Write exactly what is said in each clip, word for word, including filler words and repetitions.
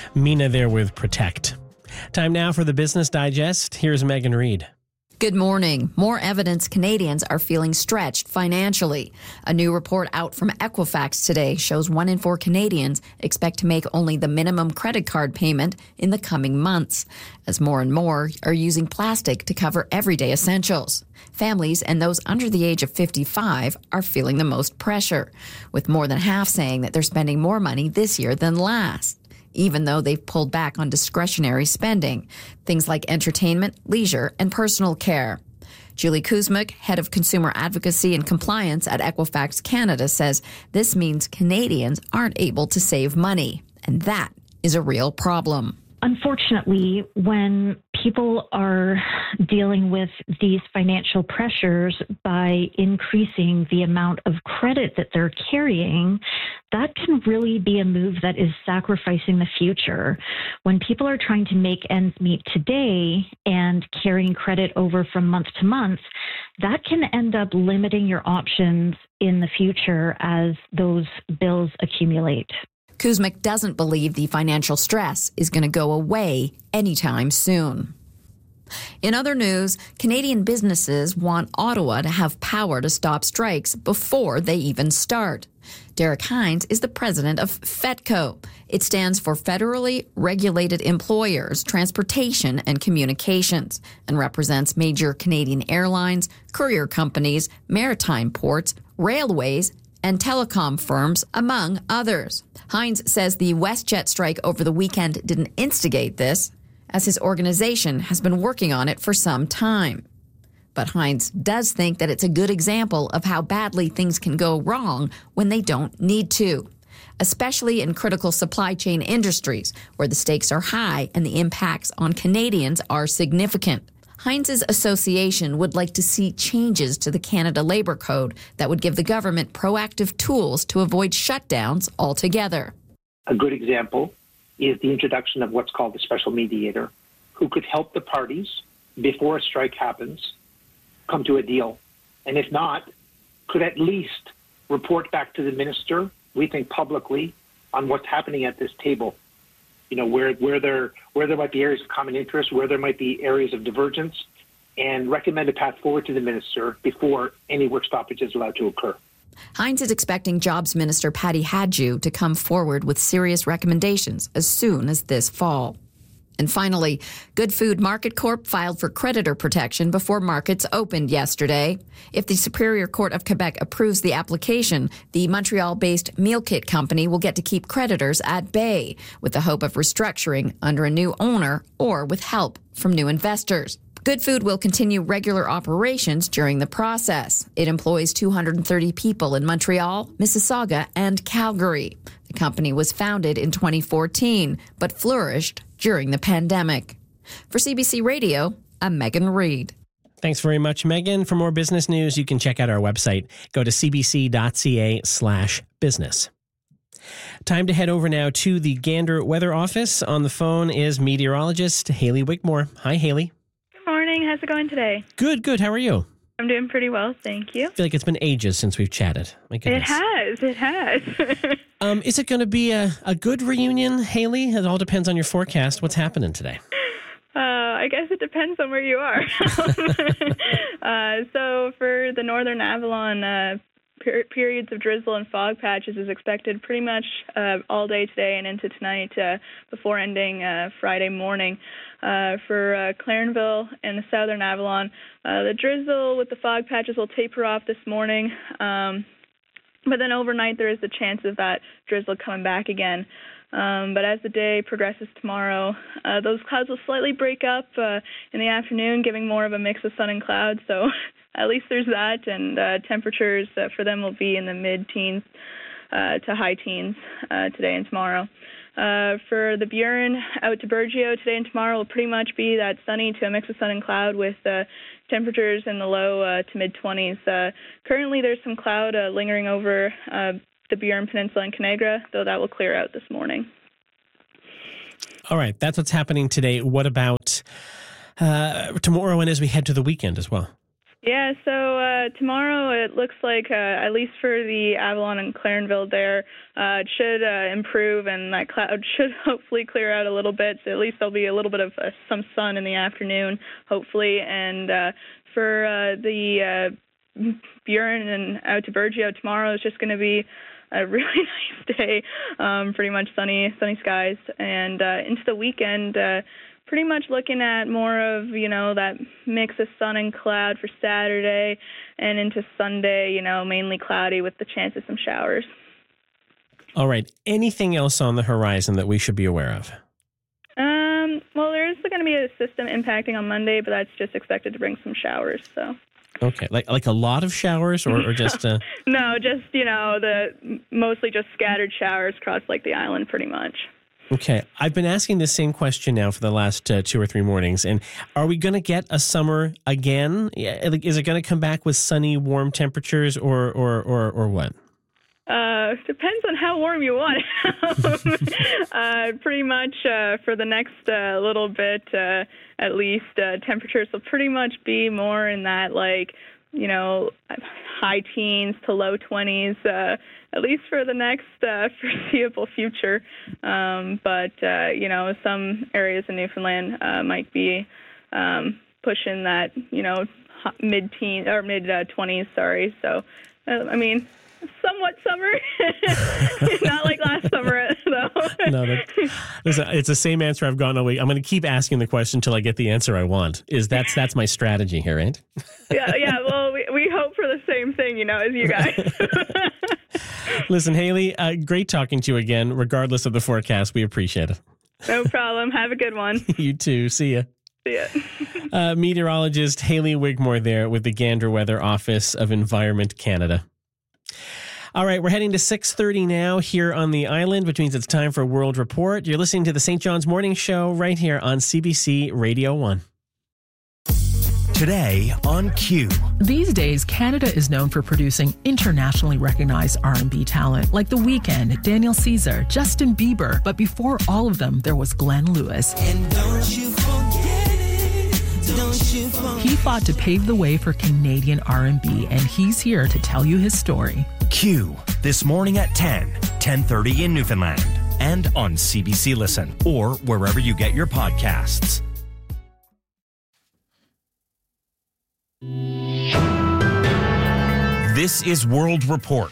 Mina there with Protect. Time now for the Business Digest. Here's Megan Reid. Good morning. More evidence Canadians are feeling stretched financially. A new report out from Equifax today shows one in four Canadians expect to make only the minimum credit card payment in the coming months, as more and more are using plastic to cover everyday essentials. Families and those under the age of fifty-five are feeling the most pressure, with more than half saying that they're spending more money this year than last, even though they've pulled back on discretionary spending, things like entertainment, leisure, and personal care. Julie Kuzmiuk, head of consumer advocacy and compliance at Equifax Canada, says this means Canadians aren't able to save money, and that is a real problem. Unfortunately, when people are dealing with these financial pressures by increasing the amount of credit that they're carrying, that can really be a move that is sacrificing the future. When people are trying to make ends meet today and carrying credit over from month to month, that can end up limiting your options in the future as those bills accumulate. Kuzmiuk doesn't believe the financial stress is going to go away anytime soon. In other news, Canadian businesses want Ottawa to have power to stop strikes before they even start. Derek Hines is the president of FETCO. It stands for Federally Regulated Employers, Transportation and Communications, and represents major Canadian airlines, courier companies, maritime ports, railways, and telecom firms, among others. Hines says the WestJet strike over the weekend didn't instigate this, as his organization has been working on it for some time. But Hines does think that it's a good example of how badly things can go wrong when they don't need to, especially in critical supply chain industries where the stakes are high and the impacts on Canadians are significant. Hines' association would like to see changes to the Canada Labour Code that would give the government proactive tools to avoid shutdowns altogether. A good example is the introduction of what's called a special mediator, who could help the parties before a strike happens come to a deal. And if not, could at least report back to the minister, we think publicly, on what's happening at this table. You know, where where there where there might be areas of common interest, where there might be areas of divergence, and recommend a path forward to the minister before any work stoppage is allowed to occur. Hines is expecting Jobs Minister Patty Hadju to come forward with serious recommendations as soon as this fall. And finally, Good Food Market Corp filed for creditor protection before markets opened yesterday. If the Superior Court of Quebec approves the application, the Montreal-based meal kit company will get to keep creditors at bay, with the hope of restructuring under a new owner or with help from new investors. Good Food will continue regular operations during the process. It employs two hundred thirty people in Montreal, Mississauga, and Calgary. The company was founded in twenty fourteen, but flourished during the pandemic. For C B C Radio, I'm Megan Reid. Thanks very much, Megan. For more business news, you can check out our website. Go to cbc.ca slash business. Time to head over now to the Gander Weather Office. On the phone is meteorologist Hayley Wigmore. Hi, Hayley. Good morning. How's it going today? Good, good. How are you? I'm doing pretty well, thank you. I feel like it's been ages since we've chatted. My goodness. It has. It has. um, is it going to be a, a good reunion, Hayley? It all depends on your forecast. What's happening today? Uh, I guess it depends on where you are. uh, so for the Northern Avalon, uh, per- periods of drizzle and fog patches is expected pretty much uh, all day today and into tonight uh, before ending uh, Friday morning. Uh, for uh, Clarenville and the Southern Avalon, uh, the drizzle with the fog patches will taper off this morning, um, but then overnight there is the chance of that drizzle coming back again. Um, but as the day progresses tomorrow, uh, those clouds will slightly break up uh, in the afternoon, giving more of a mix of sun and clouds. So at least there's that, and uh, temperatures uh, for them will be in the mid-teens uh, to high teens uh, today and tomorrow. Uh, for the Burin out to Burgeo today and tomorrow will pretty much be that sunny to a mix of sun and cloud with uh, temperatures in the low uh, to mid-twenties. Uh, currently there's some cloud uh, lingering over uh, the Burin Peninsula and Conagra, though that will clear out this morning. All right, that's what's happening today. What about uh, tomorrow and as we head to the weekend as well? Yeah, so uh, tomorrow it looks like, uh, at least for the Avalon and Clarenville there, uh, it should uh, improve, and that cloud should hopefully clear out a little bit. So at least there'll be a little bit of uh, some sun in the afternoon, hopefully. And uh, for uh, the uh, Burin and out to Burgeo tomorrow, it's just going to be a really nice day, um, pretty much sunny, sunny skies. And uh, into the weekend, uh, pretty much looking at more of, you know, that mix of sun and cloud for Saturday, and into Sunday, you know, mainly cloudy with the chance of some showers. All right. Anything else on the horizon that we should be aware of? Um, well, there is going to be a system impacting on Monday, but that's just expected to bring some showers, so. Okay, like like a lot of showers, or, or just uh... no, just, you know, the mostly just scattered showers across like the island, pretty much. Okay, I've been asking this same question now for the last uh, two or three mornings, and are we going to get a summer again? Like, is it going to come back with sunny, warm temperatures, or or or, or what? Uh, depends on how warm you want it. uh, pretty much uh, for the next uh, little bit, uh, at least, uh, temperatures will pretty much be more in that, like, you know, high teens to low twenties, uh, at least for the next uh, foreseeable future. Um, but, uh, you know, some areas in Newfoundland uh, might be um, pushing that, you know, mid-teens or mid-twenties, sorry. So, uh, I mean, somewhat summer. Not like last summer, though. No, that, listen, it's the same answer I've gotten all week. I'm going to keep asking the question until I get the answer I want. Is that's that's my strategy here, right? yeah, yeah. Well, we, we hope for the same thing, you know, as you guys. Listen, Haley, uh, great talking to you again, regardless of the forecast. We appreciate it. No problem. Have a good one. You too. See ya. See ya. uh, meteorologist Haley Wigmore there with the Gander Weather Office of Environment Canada. All right, we're heading to six thirty now here on the island, which means it's time for World Report. You're listening to the Saint John's Morning Show right here on C B C Radio one. Today on Q. These days, Canada is known for producing internationally recognized R and B talent like The Weeknd, Daniel Caesar, Justin Bieber. But before all of them, there was Glenn Lewis. And don't you forget it, don't you forget He fought to pave the way for Canadian R and B, and he's here to tell you his story. Q, this morning at ten, ten thirty in Newfoundland, and on C B C Listen, or wherever you get your podcasts. This is World Report.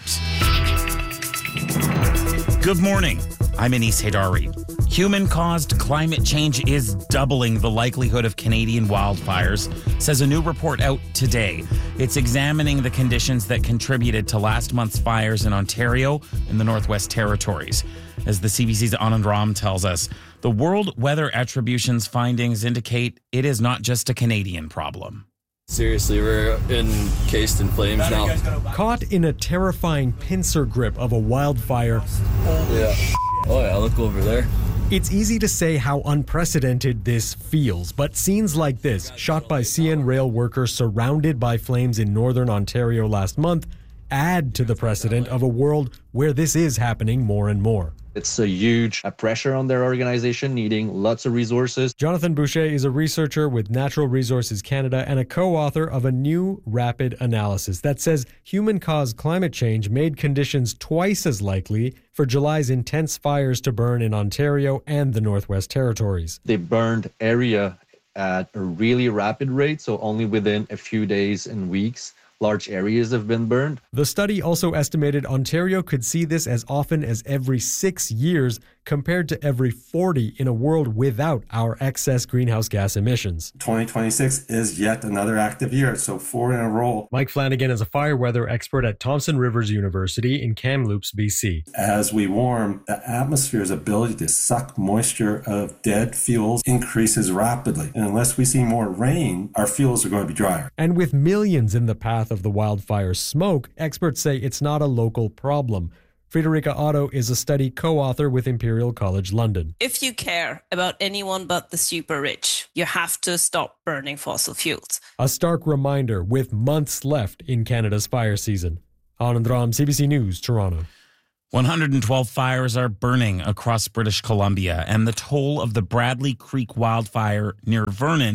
Good morning. I'm Anis Haydari. Human-caused climate change is doubling the likelihood of Canadian wildfires, says a new report out today. It's examining the conditions that contributed to last month's fires in Ontario and the Northwest Territories. As the C B C's Anand Ram tells us, the World Weather Attribution's findings indicate it is not just a Canadian problem. Seriously, we're encased in flames now. Caught in a terrifying pincer grip of a wildfire. Yeah. Oh yeah, look over there. It's easy to say how unprecedented this feels, but scenes like this, shot by C N Rail workers surrounded by flames in northern Ontario last month, add to the precedent of a world where this is happening more and more. It's a huge pressure on their organization, needing lots of resources. Jonathan Boucher is a researcher with Natural Resources Canada and a co-author of a new rapid analysis that says human-caused climate change made conditions twice as likely for July's intense fires to burn in Ontario and the Northwest Territories. They burned area at a really rapid rate, so only within a few days and weeks, large areas have been burned. The study also estimated Ontario could see this as often as every six years compared to every forty in a world without our excess greenhouse gas emissions. twenty twenty-six is yet another active year, so four in a row. Mike Flanagan is a fire weather expert at Thompson Rivers University in Kamloops, B C. As we warm, the atmosphere's ability to suck moisture of dead fuels increases rapidly. And unless we see more rain, our fuels are going to be drier. And with millions in the path of the wildfire's smoke, experts say it's not a local problem. Friederike Otto is a study co-author with Imperial College London. If you care about anyone but the super rich, you have to stop burning fossil fuels. A stark reminder with months left in Canada's fire season. Anand Ram, C B C News, Toronto. one hundred twelve fires are burning across British Columbia, and the toll of the Bradley Creek wildfire near Vernon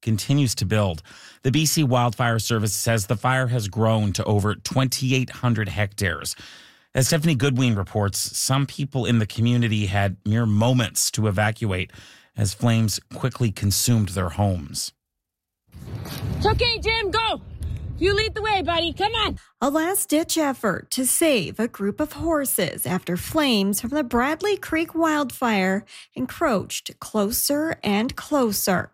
continues to build. The B C Wildfire Service says the fire has grown to over twenty-eight hundred hectares. As Stephanie Goodwin reports, some people in the community had mere moments to evacuate as flames quickly consumed their homes. It's okay, Jim, go! You lead the way, buddy. Come on. A last-ditch effort to save a group of horses after flames from the Bradley Creek wildfire encroached closer and closer.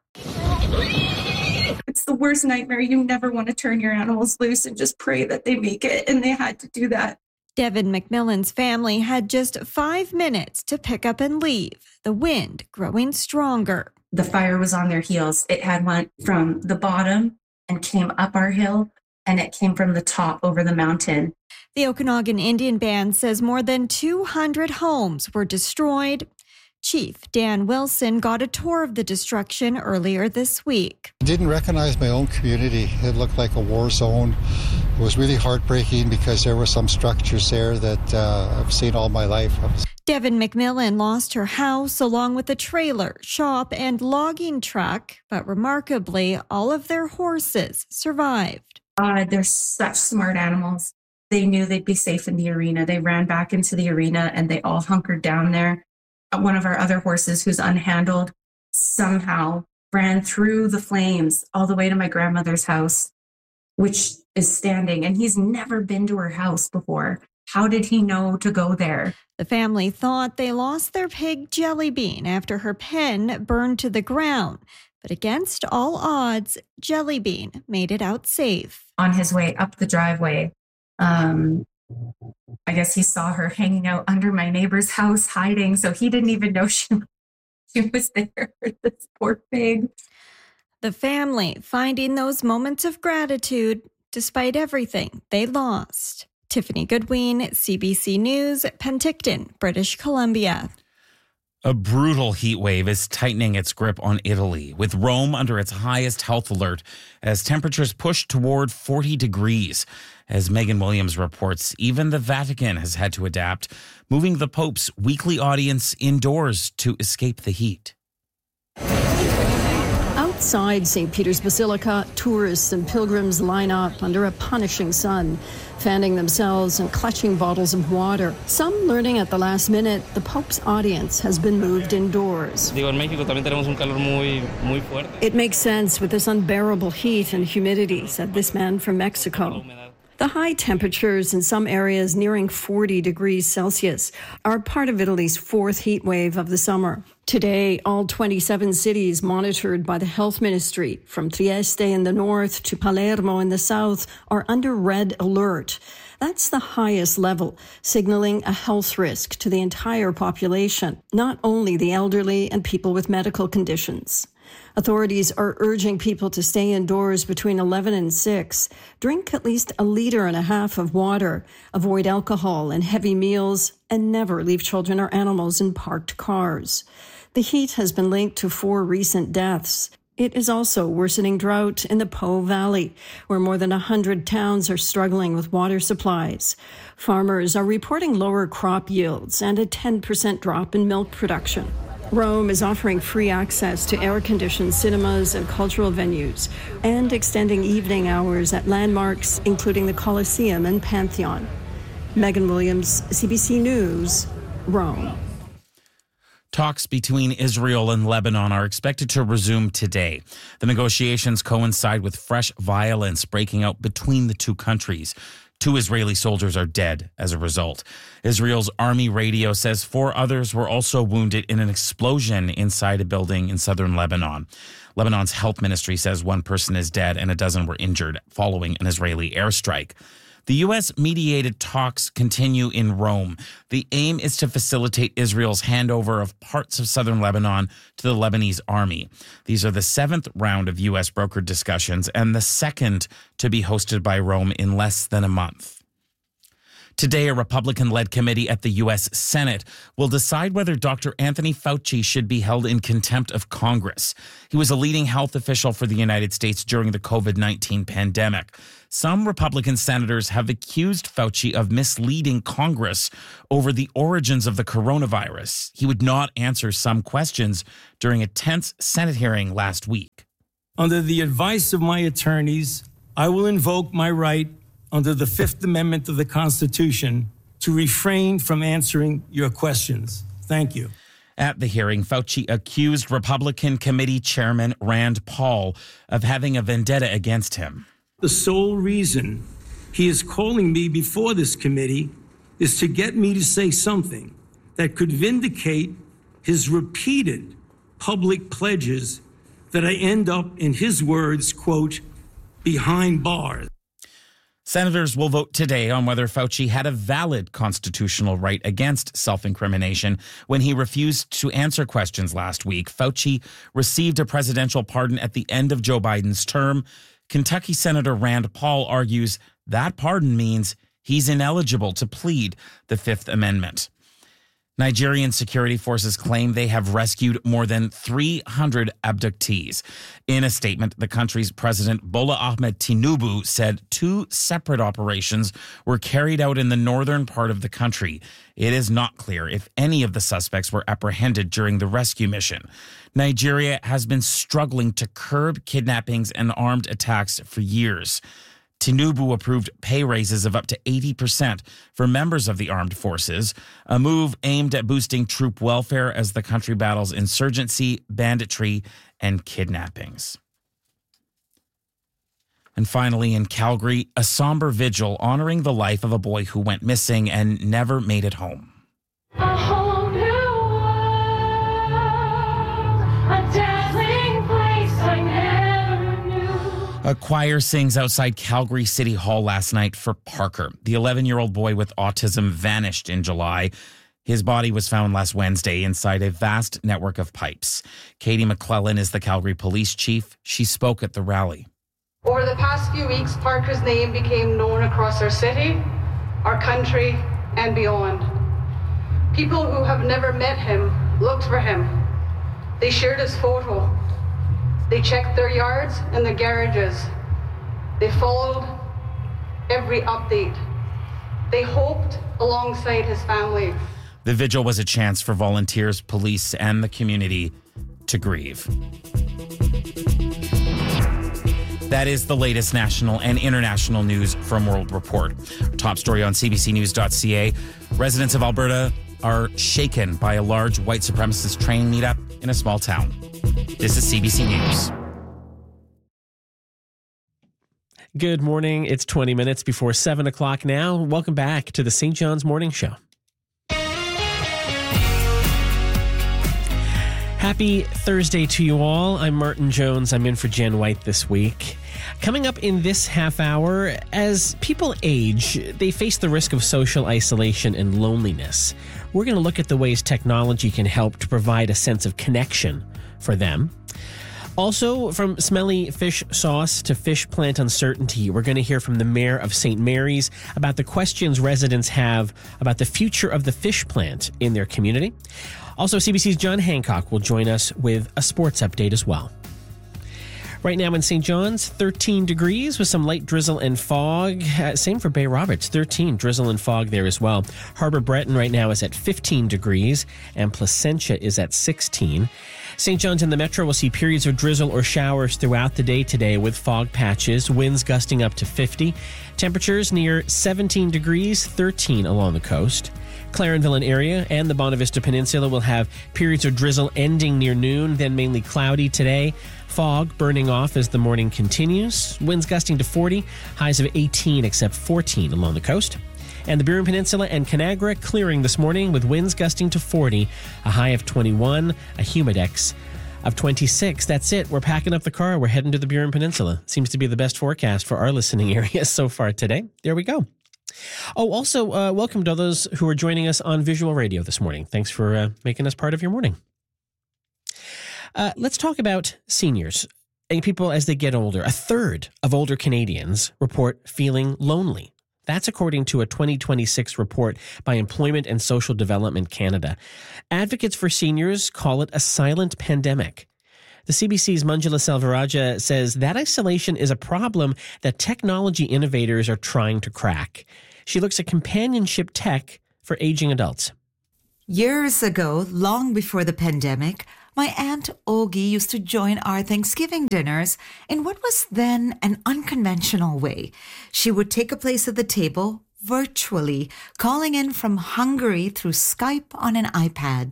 It's the worst nightmare. You never want to turn your animals loose and just pray that they make it, and they had to do that. Devin McMillan's family had just five minutes to pick up and leave, the wind growing stronger. The fire was on their heels. It had went from the bottom and came up our hill, and it came from the top over the mountain. The Okanagan Indian Band says more than two hundred homes were destroyed. Chief Dan Wilson got a tour of the destruction earlier this week. I didn't recognize my own community. It looked like a war zone. It was really heartbreaking because there were some structures there that uh, I've seen all my life. Devin McMillan lost her house along with a trailer, shop, and logging truck, but remarkably, all of their horses survived. Uh, they're such smart animals. They knew they'd be safe in the arena. They ran back into the arena and they all hunkered down there. One of our other horses, who's unhandled, somehow ran through the flames all the way to my grandmother's house, which is standing, and he's never been to her house before. How did he know to go there? The family thought they lost their pig Jellybean after her pen burned to the ground. But against all odds, Jellybean made it out safe. On his way up the driveway, um, I guess he saw her hanging out under my neighbor's house hiding, so he didn't even know she, she was there. This poor pig. The family finding those moments of gratitude despite everything they lost. Tiffany Goodwin, C B C News, Penticton, British Columbia. A brutal heat wave is tightening its grip on Italy, with Rome under its highest health alert as temperatures push toward forty degrees. As Megan Williams reports, even the Vatican has had to adapt, moving the Pope's weekly audience indoors to escape the heat. Outside Saint Peter's Basilica, tourists and pilgrims line up under a punishing sun, fanning themselves and clutching bottles of water. Some learning at the last minute the Pope's audience has been moved indoors. It makes sense with this unbearable heat and humidity, said this man from Mexico. The high temperatures in some areas nearing forty degrees Celsius are part of Italy's fourth heat wave of the summer. Today, all twenty-seven cities monitored by the health ministry, from Trieste in the north to Palermo in the south, are under red alert. That's the highest level, signaling a health risk to the entire population, not only the elderly and people with medical conditions. Authorities are urging people to stay indoors between eleven and six, drink at least a liter and a half of water, avoid alcohol and heavy meals, and never leave children or animals in parked cars. The heat has been linked to four recent deaths. It is also worsening drought in the Po Valley, where more than one hundred towns are struggling with water supplies. Farmers are reporting lower crop yields and a ten percent drop in milk production. Rome is offering free access to air-conditioned cinemas and cultural venues and extending evening hours at landmarks, including the Colosseum and Pantheon. Megan Williams, C B C News, Rome. Talks between Israel and Lebanon are expected to resume today. The negotiations coincide with fresh violence breaking out between the two countries. Two Israeli soldiers are dead as a result. Israel's army radio says four others were also wounded in an explosion inside a building in southern Lebanon. Lebanon's health ministry says one person is dead and a dozen were injured following an Israeli airstrike. The U S-mediated talks continue in Rome. The aim is to facilitate Israel's handover of parts of southern Lebanon to the Lebanese army. These are the seventh round of U S-brokered discussions and the second to be hosted by Rome in less than a month. Today, a Republican-led committee at the U S Senate will decide whether Doctor Anthony Fauci should be held in contempt of Congress. He was a leading health official for the United States during the COVID nineteen pandemic. Some Republican senators have accused Fauci of misleading Congress over the origins of the coronavirus. He would not answer some questions during a tense Senate hearing last week. under the advice of my attorneys, I will invoke my right under the Fifth Amendment of the Constitution to refrain from answering your questions. Thank you. At the hearing, Fauci accused Republican Committee Chairman Rand Paul of having a vendetta against him. The sole reason he is calling me before this committee is to get me to say something that could vindicate his repeated public pledges that I end up, in his words, quote, behind bars. Senators will vote today on whether Fauci had a valid constitutional right against self-incrimination when he refused to answer questions last week. Fauci received a presidential pardon at the end of Joe Biden's term. Kentucky Senator Rand Paul argues that pardon means he's ineligible to plead the Fifth Amendment. Nigerian security forces claim they have rescued more than three hundred abductees. In a statement, the country's president, Bola Ahmed Tinubu, said two separate operations were carried out in the northern part of the country. It is not clear if any of the suspects were apprehended during the rescue mission. Nigeria has been struggling to curb kidnappings and armed attacks for years. Tinubu approved pay raises of up to eighty percent for members of the armed forces, a move aimed at boosting troop welfare as the country battles insurgency, banditry, and kidnappings. And finally, in Calgary, a somber vigil honoring the life of a boy who went missing and never made it home. A whole new world, a dazzling place I never knew. A choir sings outside Calgary City Hall last night for Parker. The eleven-year-old boy with autism vanished in July. His body was found last Wednesday inside a vast network of pipes. Katie McClellan is the Calgary police chief. She spoke at the rally. Over the past few weeks, Parker's name became known across our city, our country, and beyond. People who have never met him looked for him. They shared his photo. They checked their yards and their garages. They followed every update. They hoped alongside his family. The vigil was a chance for volunteers, police, and the community to grieve. That is the latest national and international news from World Report. Top story on C B C News dot C A. Residents of Alberta are shaken by a large white supremacist training meetup in a small town. This is C B C News. Good morning. It's twenty minutes before seven o'clock now. Welcome back to the Saint John's Morning Show. Happy Thursday to you all. I'm Martin Jones. I'm in for Jen White this week. Coming up in this half hour, as people age, they face the risk of social isolation and loneliness. We're going to look at the ways technology can help to provide a sense of connection for them. Also, from smelly fish sauce to fish plant uncertainty, we're going to hear from the mayor of Saint Mary's about the questions residents have about the future of the fish plant in their community. Also, C B C's John Hancock will join us with a sports update as well. Right now in Saint John's, thirteen degrees with some light drizzle and fog. Uh, same for Bay Roberts, thirteen, drizzle and fog there as well. Harbor Breton right now is at fifteen degrees, and Placentia is at sixteen. Saint John's and the Metro will see periods of drizzle or showers throughout the day today with fog patches, winds gusting up to fifty. Temperatures near seventeen degrees, thirteen along the coast. Clarenville and area and the Bonavista Peninsula will have periods of drizzle ending near noon, then mainly cloudy today. Fog burning off as the morning continues. Winds gusting to forty, highs of eighteen except fourteen along the coast. And the Burin Peninsula and Conagra clearing this morning with winds gusting to forty, a high of twenty-one, a humidex of twenty-six. That's it. We're packing up the car. We're heading to the Burin Peninsula. Seems to be the best forecast for our listening area so far today. There we go. Oh, also, uh, welcome to those who are joining us on visual radio this morning. Thanks for uh, making us part of your morning. Uh, let's talk about seniors and people as they get older. A third of older Canadians report feeling lonely. That's according to a twenty twenty-six report by Employment and Social Development Canada. Advocates for seniors call it a silent pandemic. The C B C's Manjula Selvarajah says that isolation is a problem that technology innovators are trying to crack. She looks at companionship tech for aging adults. Years ago, long before the pandemic, my Aunt Olgie used to join our Thanksgiving dinners in what was then an unconventional way. She would take a place at the table virtually, calling in from Hungary through Skype on an iPad.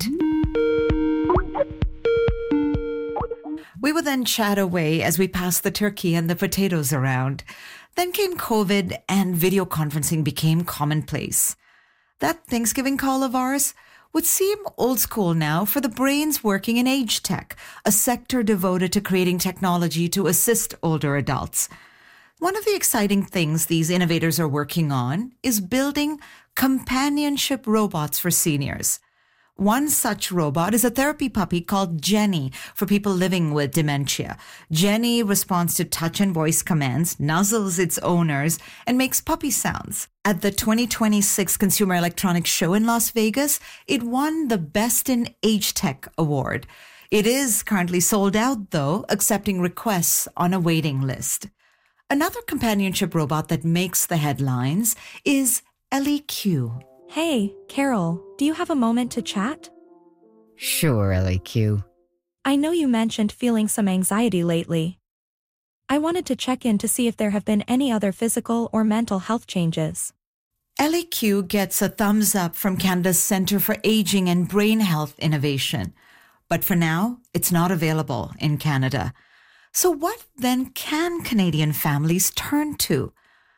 We would then chat away as we passed the turkey and the potatoes around. Then came COVID and video conferencing became commonplace. That Thanksgiving call of ours would seem old school now for the brains working in age tech, a sector devoted to creating technology to assist older adults. One of the exciting things these innovators are working on is building companionship robots for seniors. One such robot is a therapy puppy called Jenny for people living with dementia. Jenny responds to touch and voice commands, nuzzles its owners, and makes puppy sounds. At the twenty twenty-six Consumer Electronics Show in Las Vegas, it won the Best in Age Tech award. It is currently sold out, though, accepting requests on a waiting list. Another companionship robot that makes the headlines is Ellie Q. Hey, Carol, do you have a moment to chat? Sure, Ellie Q. I know you mentioned feeling some anxiety lately. I wanted to check in to see if there have been any other physical or mental health changes. Ellie Q gets a thumbs up from Canada's Centre for Aging and Brain Health Innovation. But for now, it's not available in Canada. So what then can Canadian families turn to?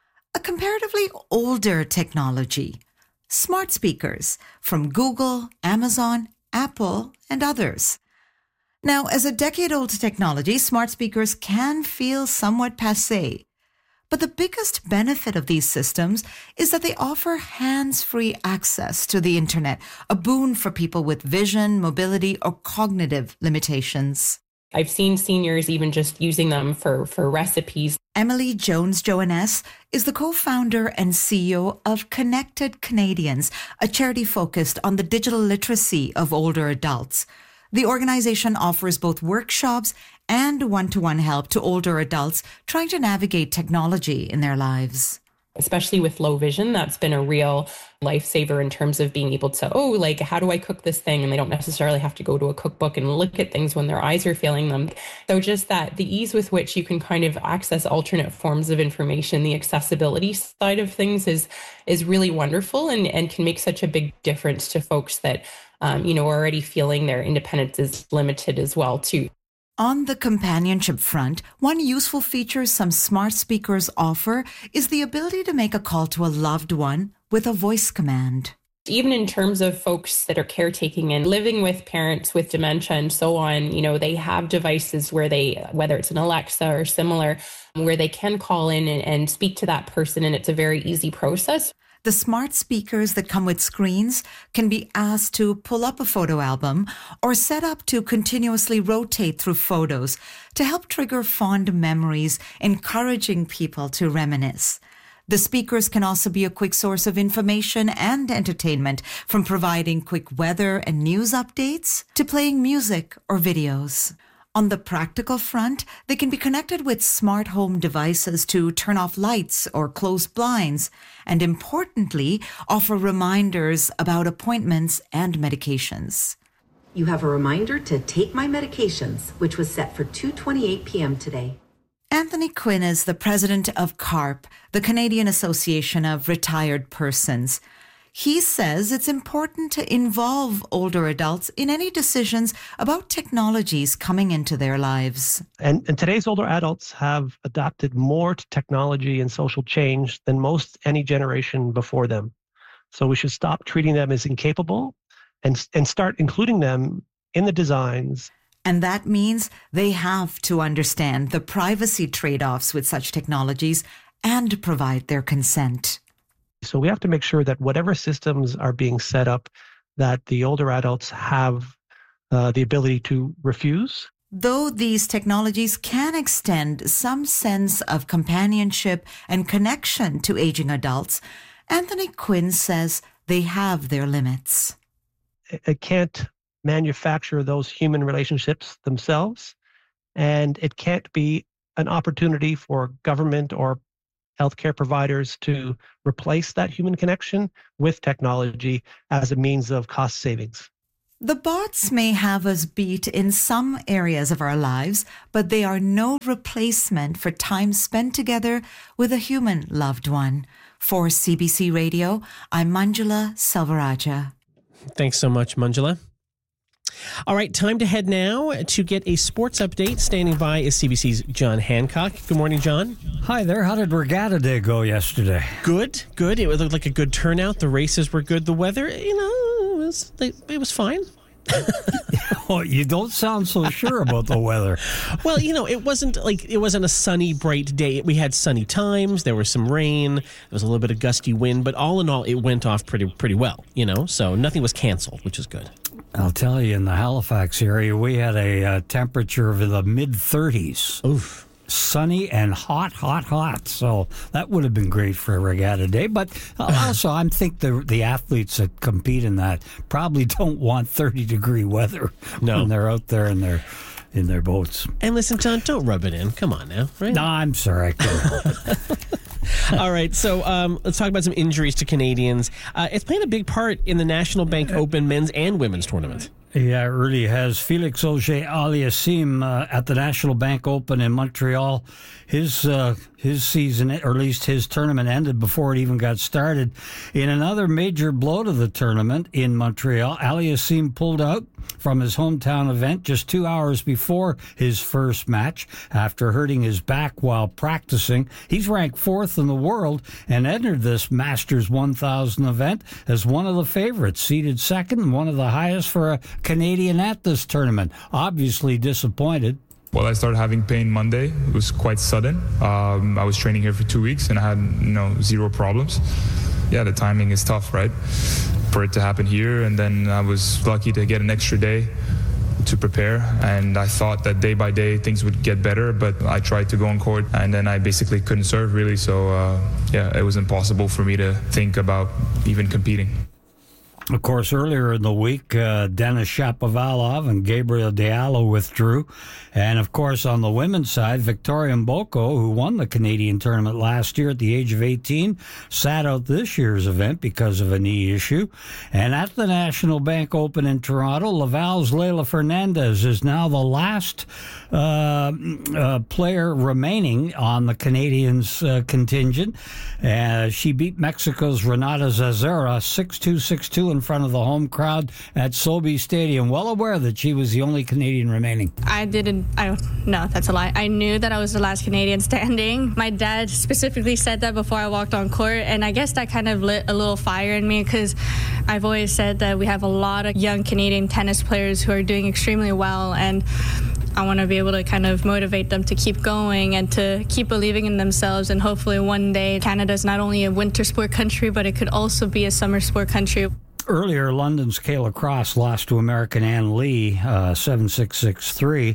A comparatively older technology. Smart speakers from Google, Amazon, Apple, and others. Now, as a decade-old technology, smart speakers can feel somewhat passé. But the biggest benefit of these systems is that they offer hands-free access to the internet, a boon for people with vision, mobility, or cognitive limitations. I've seen seniors even just using them for, for recipes. Emily Jones-Joannès is the co-founder and C E O of Connected Canadians, a charity focused on the digital literacy of older adults. The organization offers both workshops and one-to-one help to older adults trying to navigate technology in their lives. Especially with low vision, that's been a real lifesaver in terms of being able to, oh, like, how do I cook this thing? And they don't necessarily have to go to a cookbook and look at things when their eyes are failing them. So just that the ease with which you can kind of access alternate forms of information, the accessibility side of things is is really wonderful and, and can make such a big difference to folks that, um, you know, are already feeling their independence is limited as well, too. On the companionship front, one useful feature some smart speakers offer is the ability to make a call to a loved one with a voice command. Even in terms of folks that are caretaking and living with parents with dementia and so on, you know, they have devices where they, whether it's an Alexa or similar, where they can call in and, and speak to that person, and it's a very easy process. The smart speakers that come with screens can be asked to pull up a photo album or set up to continuously rotate through photos to help trigger fond memories, encouraging people to reminisce. The speakers can also be a quick source of information and entertainment, from providing quick weather and news updates to playing music or videos. On the practical front, they can be connected with smart home devices to turn off lights or close blinds, and importantly, offer reminders about appointments and medications. You have a reminder to take my medications, which was set for two twenty-eight p.m. today. Anthony Quinn is the president of CARP, the Canadian Association of Retired Persons. He says it's important to involve older adults in any decisions about technologies coming into their lives. And, and today's older adults have adapted more to technology and social change than most any generation before them. So we should stop treating them as incapable and, and start including them in the designs. And that means they have to understand the privacy trade-offs with such technologies and provide their consent. So we have to make sure that whatever systems are being set up, that the older adults have uh, the ability to refuse. Though these technologies can extend some sense of companionship and connection to aging adults, Anthony Quinn says they have their limits. It can't manufacture those human relationships themselves, and it can't be an opportunity for government or healthcare providers to replace that human connection with technology as a means of cost savings. The bots may have us beat in some areas of our lives, but they are no replacement for time spent together with a human loved one. For C B C Radio, I'm Manjula Selvarajah. Thanks so much, Manjula. All right, time to head now to get a sports update. Standing by is C B C's John Hancock. Good morning, John. Hi there. How did Regatta Day go yesterday? Good, good. It looked like a good turnout. The races were good. The weather, you know, it was, it was fine. Oh, you don't sound so sure about the weather. Well, you know, it wasn't like it wasn't a sunny, bright day. We had sunny times. There was some rain. There was a little bit of gusty wind, but all in all, it went off pretty, pretty well. You know, so nothing was canceled, which is good. I'll tell you, in the Halifax area, we had a uh, temperature of the mid thirties. Oof. Sunny and hot, hot, hot. So that would have been great for a Regatta Day. But also, I think the the athletes that compete in that probably don't want thirty degree weather no. when they're out there in their in their boats. And listen, John, don't rub it in. Come on now, right? No, I'm sorry. I couldn't help it. All right, so um, let's talk about some injuries to Canadians. Uh, it's playing a big part in the National Bank Open men's and women's tournament. Yeah, it really has. Felix Auger-Aliassime uh, at the National Bank Open in Montreal. His uh, his season, or at least his tournament, ended before it even got started. In another major blow to the tournament in Montreal, Aliassime pulled out from his hometown event just two hours before his first match after hurting his back while practicing. He's ranked fourth in the world and entered this Masters one thousand event as one of the favorites, seeded second and one of the highest for a Canadian at this tournament. Obviously disappointed. Well, I started having pain Monday. It was quite sudden. Um, I was training here for two weeks and I had, you know, zero problems. Yeah, the timing is tough, right? For it to happen here, and then I was lucky to get an extra day to prepare, and I thought that day by day things would get better, but I tried to go on court and then I basically couldn't serve really, so uh, yeah, it was impossible for me to think about even competing. Of course, earlier in the week, uh, Denis Shapovalov and Gabriel Diallo withdrew. And, of course, on the women's side, Victoria Mboko, who won the Canadian tournament last year at the age of eighteen, sat out this year's event because of a knee issue. And at the National Bank Open in Toronto, Laval's Leylah Fernandez is now the last uh, uh, player remaining on the Canadians' uh, contingent. Uh, she beat Mexico's Renata Zazera six two, six two in front of the home crowd at Sobe Stadium, well aware that she was the only Canadian remaining. I didn't, I, no, that's a lie. I knew that I was the last Canadian standing. My dad specifically said that before I walked on court, and I guess that kind of lit a little fire in me because I've always said that we have a lot of young Canadian tennis players who are doing extremely well, and I want to be able to kind of motivate them to keep going and to keep believing in themselves, and hopefully one day Canada is not only a winter sport country, but it could also be a summer sport country. Earlier, London's Kayla Cross lost to American Ann Lee, uh, seven six, six three.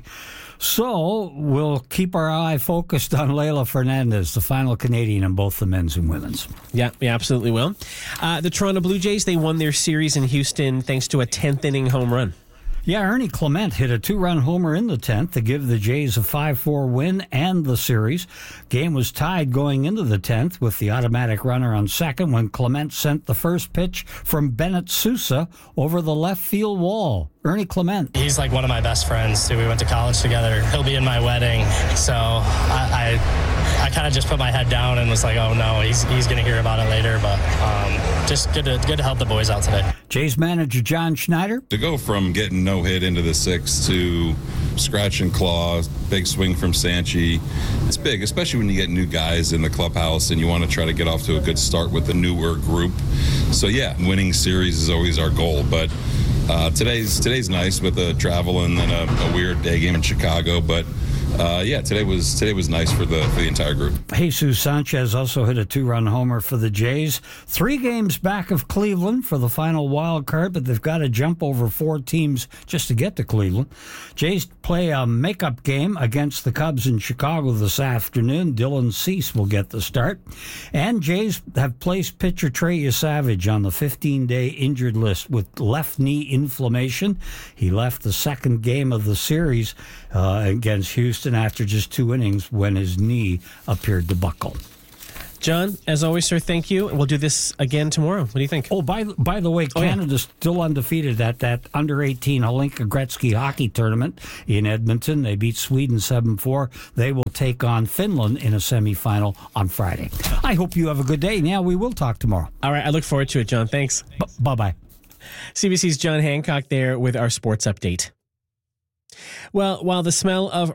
So we'll keep our eye focused on Leylah Fernandez, the final Canadian in both the men's and women's. Yeah, we absolutely will. Uh, the Toronto Blue Jays, they won their series in Houston thanks to a tenth inning home run. Yeah, Ernie Clement hit a two-run homer in the tenth to give the Jays a five four win and the series. Game was tied going into the tenth with the automatic runner on second when Clement sent the first pitch from Bennett Sousa over the left field wall. Ernie Clement. He's like one of my best friends, too. We went to college together. He'll be in my wedding. So I I, I kind of just put my head down and was like, oh, no, he's he's going to hear about it later. But um, just good to, good to help the boys out today. Jays manager John Schneider. To go from getting no hit into the sixth to scratch and claw, big swing from Sanchi, it's big, especially when you get new guys in the clubhouse and you want to try to get off to a good start with the newer group. So, yeah, winning series is always our goal, but Uh, today's today's nice with the travel and then a, a weird day game in Chicago, but uh, yeah, today was today was nice for the for the entire group. Jesus Sanchez also hit a two-run homer for the Jays. Three games back of Cleveland for the final wild card, but they've got to jump over four teams just to get to Cleveland. Jays play a makeup game against the Cubs in Chicago this afternoon. Dylan Cease will get the start. And Jays have placed pitcher Trey Yesavage on the fifteen-day injured list with left knee inflammation. He left the second game of the series uh, against Houston after just two innings when his knee appeared to buckle. John, as always, sir, thank you. And we'll do this again tomorrow. What do you think? Oh, by by the way, Oh, yeah. Canada's still undefeated at that under eighteen Holinka Gretzky hockey tournament in Edmonton. They beat Sweden seven four. They will take on Finland in a semifinal on Friday. I hope you have a good day. Yeah, we will talk tomorrow. All right. I look forward to it, John. Thanks. B- bye-bye. C B C's John Hancock there with our sports update. Well, while the smell of